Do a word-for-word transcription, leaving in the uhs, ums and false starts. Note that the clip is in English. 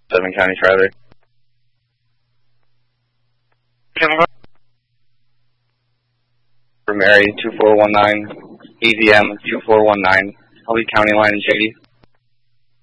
seven County Trailer. For Mary, two four one nine, E V M two four one nine, Helvey County line, Shady.